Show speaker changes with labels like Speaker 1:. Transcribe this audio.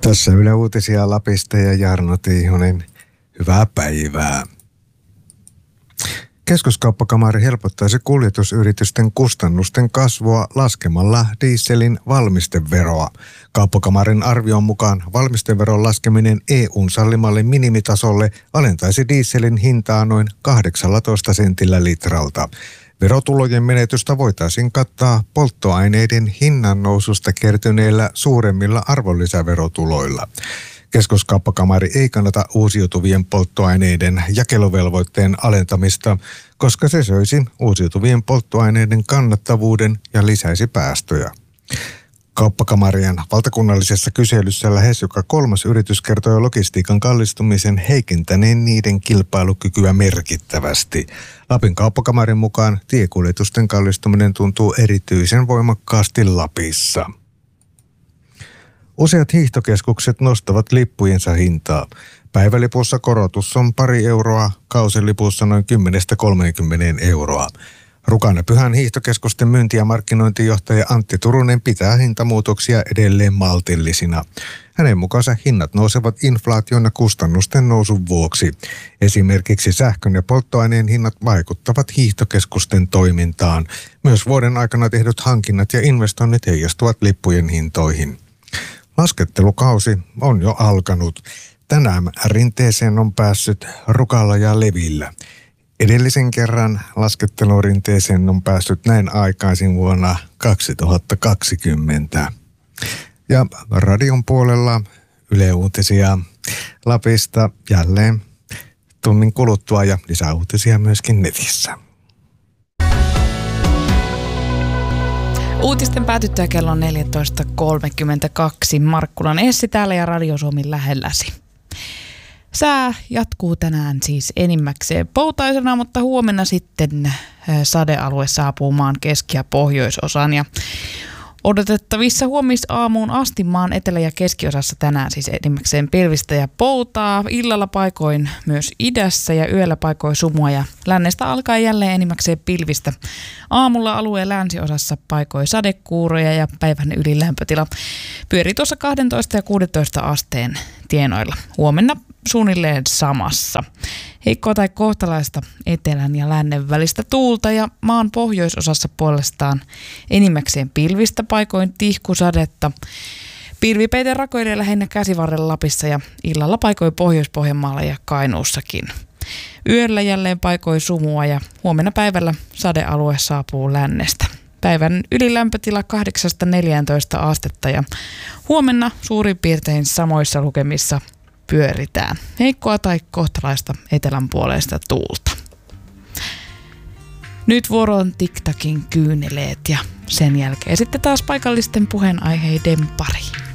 Speaker 1: Tässä Yle Uutisia Lapista ja Jarno Tiihonen. Hyvää päivää. Keskuskauppakamari helpottaisi kuljetusyritysten kustannusten kasvua laskemalla dieselin valmisteveroa. Kauppakamarin arvion mukaan valmisteveron laskeminen EU:n sallimalle minimitasolle alentaisi dieselin hintaa noin 18 sentillä litralta. Verotulojen menetystä voitaisiin kattaa polttoaineiden hinnan noususta kertyneillä suuremmilla arvonlisäverotuloilla. Keskuskauppakamari ei kannata uusiutuvien polttoaineiden jakeluvelvoitteen alentamista, koska se söisi uusiutuvien polttoaineiden kannattavuuden ja lisäisi päästöjä. Kauppakamarien valtakunnallisessa kyselyssä lähes joka kolmas yritys kertoi logistiikan kallistumisen heikentäneen niiden kilpailukykyä merkittävästi. Lapin kauppakamarin mukaan tiekuljetusten kallistuminen tuntuu erityisen voimakkaasti Lapissa. Useat hiihtokeskukset nostavat lippujensa hintaa. Päivälipussa korotus on pari euroa, kausilipussa noin 10–30 euroa. Rukan ja Pyhän hiihtokeskusten myynti- ja markkinointijohtaja Antti Turunen pitää hintamuutoksia edelleen maltillisina. Hänen mukaansa hinnat nousevat inflaation ja kustannusten nousun vuoksi. Esimerkiksi sähkön ja polttoaineen hinnat vaikuttavat hiihtokeskusten toimintaan. Myös vuoden aikana tehdyt hankinnat ja investoinnit heijastuvat lippujen hintoihin. Laskettelukausi on jo alkanut. Tänään rinteeseen on päässyt Rukalla ja Levillä. Edellisen kerran laskettelurinteeseen on päässyt näin aikaisin vuonna 2020. Ja radion puolella Yle Uutisia Lapista jälleen tunnin kuluttua ja lisää uutisia myöskin netissä.
Speaker 2: Uutisten päätyttyä kello on 14.32. Markkulan Essi täällä ja Radio Suomi lähelläsi. Sää jatkuu tänään siis enimmäkseen poutaisena, mutta huomenna sitten sadealue saapuu maan keski- ja pohjoisosaan. Ja odotettavissa huomisaamuun asti maan etelä- ja keskiosassa tänään siis enimmäkseen pilvistä ja poutaa. Illalla paikoin myös idässä ja yöllä paikoin sumua ja lännestä alkaa jälleen enimmäkseen pilvistä. Aamulla alueen länsiosassa paikoin sadekuuroja ja päivän ylilämpötila pyörii tuossa 12 ja 16 asteen tienoilla. Huomenna suunnilleen samassa. Heikkoa tai kohtalaista etelän ja lännen välistä tuulta ja maan pohjoisosassa puolestaan enimmäkseen pilvistä paikoin tihkusadetta. Pilvipeite rakoilee lähinnä Käsivarren Lapissa ja illalla paikoin Pohjois-Pohjanmaalla ja Kainuussakin. Yöllä jälleen paikoin sumua ja huomenna päivällä sadealue saapuu lännestä. Päivän ylilämpötila 8–14 astetta ja huomenna suurin piirtein samoissa lukemissa pyöritään. Heikkoa tai kohtalaista etelänpuoleista tuulta. Nyt vuoroon TikTokin kyyneleet ja sen jälkeen sitten taas paikallisten puheenaiheiden pari.